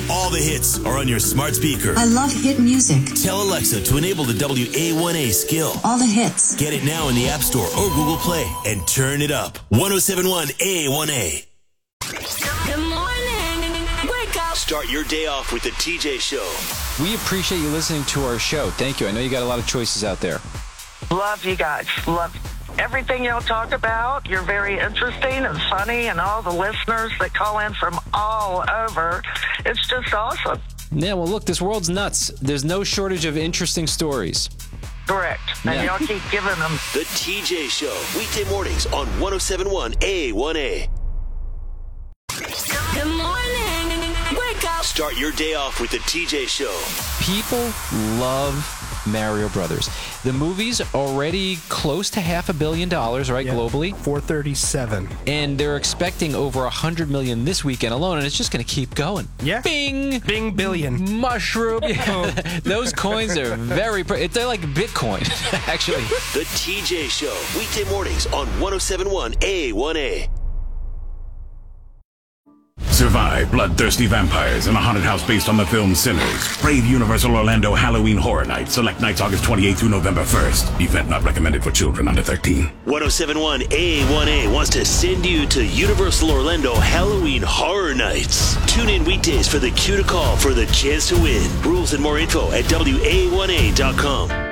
All the hits are on your smart speaker. I love hit music. Tell Alexa to enable the WA1A skill. All the hits. Get it now in the App Store or Google Play and turn it up. 1071 A1A. Good morning. Wake up. Start your day off with the TJ Show. We appreciate you listening to our show. Thank you. I know you got a lot of choices out there. Love you guys. Love everything y'all talk about. You're very interesting and funny, and all the listeners that call in from all over. It's just awesome. Yeah, well, look, this world's nuts. There's no shortage of interesting stories. Correct. And y'all keep giving them. The TJ Show. Weekday mornings on 1071 A1A. Good morning. Wake up. Start your day off with the TJ Show. People love Mario Brothers. The movie's already close to $500 million, right, globally? 437. And they're expecting over 100 million this weekend alone, and it's just going to keep going. Yeah. Bing! Bing billion. Mushroom. Those coins are they're like Bitcoin, actually. The TJ Show. Weekday mornings on 1071 A1A. Survive bloodthirsty vampires in a haunted house based on the film Sinners. Brave Universal Orlando Halloween Horror Night. Select nights August 28th through November 1st. Event not recommended for children under 13. 1071 A1A wants to send you to Universal Orlando Halloween Horror Nights. Tune in weekdays for the cue to call for the chance to win. Rules and more info at WA1A.com.